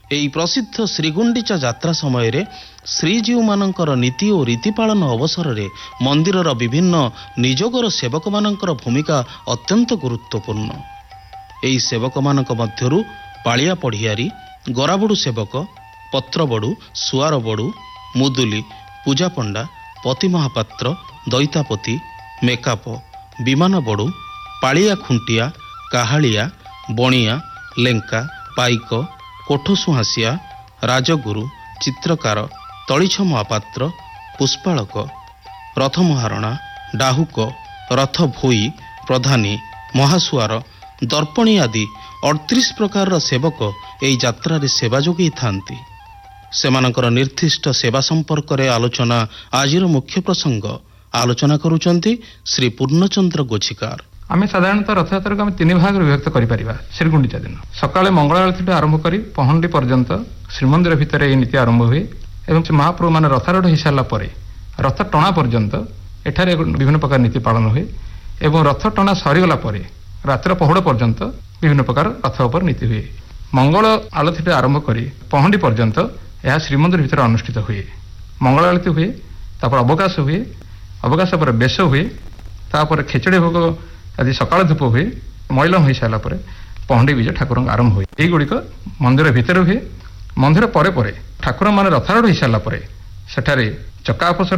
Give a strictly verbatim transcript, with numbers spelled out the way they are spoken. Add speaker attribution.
Speaker 1: ଏହି ପ୍ରସିଦ୍ଧ ଶ୍ରୀଗୁଣ୍ଡିଚା ଯାତ୍ରା ସମୟରେ ଶ୍ରୀଜୀଉମାନଙ୍କର ନୀତି ଓ ରୀତି ପାଳନ ଅବସରରେ ମନ୍ଦିରର ବିଭିନ୍ନ ନିଯୋଗର ସେବକମାନଙ୍କର ଭୂମିକା ଅତ୍ୟନ୍ତ ଗୁରୁତ୍ୱପୂର୍ଣ୍ଣ। ଏହି ସେବକମାନଙ୍କ ମଧ୍ୟରୁ ପାଳିଆ ପଢ଼ିଆରୀ, ଗରାବଡ଼ୁ ସେବକ, ପତ୍ରବଡ଼ୁ, ସୁଆରବଡ଼ୁ, ମୁଦୁଲି, ପୂଜାପଣ୍ଡା, ପତି ମହାପାତ୍ର, ଦଇତାପତି, ମେକାପ, ବିମାନ ବଡ଼ୁ, ପାଳିଆ ଖୁଣ୍ଟିଆ, କାହାଳିଆ, ବଣିଆ, ଲେଙ୍କା, ପାଇକ, କୋଠସୁହାଁସିଆ, ରାଜଗୁରୁ, ଚିତ୍ରକାର, ତଳିଛ ମହାପାତ୍ର, ପୁଷ୍ପାଳକ, ରଥ ମହାରଣା, ଡାହୁକ, ରଥ ଭୋଇ, ପ୍ରଧାନୀ, ମହାସୁଆର, ଦର୍ପଣୀ ଆଦି ଅଠତିରିଶ ପ୍ରକାରର ସେବକ ଏହି ଯାତ୍ରାରେ ସେବା ଯୋଗାଇଥାନ୍ତି। ସେମାନଙ୍କର ନିର୍ଦ୍ଦିଷ୍ଟ ସେବା ସମ୍ପର୍କରେ ଆଲୋଚନା ଆଜିର ମୁଖ୍ୟ ପ୍ରସଙ୍ଗ। ଆଲୋଚନା କରୁଛନ୍ତି ଶ୍ରୀ ପୂର୍ଣ୍ଣଚନ୍ଦ୍ର ଗୋଛିକାର।
Speaker 2: ଆମେ ସାଧାରଣତଃ ରଥଯାତ୍ରାକୁ ଆମେ ତିନି ଭାଗରେ ବିଭକ୍ତ କରିପାରିବା। ଶ୍ରୀଗୁଣ୍ଡିଚା ଦିନ ସକାଳେ ମଙ୍ଗଳ ଆଳତୀଠୁ ଆରମ୍ଭ କରି ପହଣ୍ଡି ପର୍ଯ୍ୟନ୍ତ ଶ୍ରୀମନ୍ଦିର ଭିତରେ ଏହି ନୀତି ଆରମ୍ଭ ହୁଏ ଏବଂ ମହାପ୍ରଭୁ ମାନେ ରଥାରୂଢ଼ ହେଇସାରିଲା ପରେ ରଥ ଟଣା ପର୍ଯ୍ୟନ୍ତ ଏଠାରେ ବିଭିନ୍ନ ପ୍ରକାର ନୀତି ପାଳନ ହୁଏ ଏବଂ ରଥ ଟଣା ସରିଗଲା ପରେ ରାତ୍ର ପହୁଡ଼ ପର୍ଯ୍ୟନ୍ତ ବିଭିନ୍ନ ପ୍ରକାର ରଥ ଉପରେ ନୀତି ହୁଏ। ମଙ୍ଗଳ ଆଳତୀଠୁ ଆରମ୍ଭ କରି ପହଣ୍ଡି ପର୍ଯ୍ୟନ୍ତ ଏହା ଶ୍ରୀମନ୍ଦିର ଭିତରେ ଅନୁଷ୍ଠିତ ହୁଏ। ମଙ୍ଗଳ ଆଳତୀ ହୁଏ, ତାପରେ ଅବକାଶ ହୁଏ, ଅବକାଶ ପରେ ବେଶ ହୁଏ, ତାପରେ ଖେଚୁଡ଼ି ଭୋଗ ଆଜି ସକାଳ ଧୂପ ହୁଏ, ମଇଲମ ହୋଇସାରିଲା ପରେ ପହଣ୍ଡି ବିଜେ ଠାକୁରଙ୍କ ଆରମ୍ଭ ହୁଏ। ଏଇଗୁଡ଼ିକ ମନ୍ଦିର ଭିତରେ ହୁଏ। ମନ୍ଦିର ପରେ ପରେ ଠାକୁରମାନେ ରଥାରୂଢ଼ ହୋଇସାରିଲା ପରେ ସେଠାରେ ଚକା ଅପସର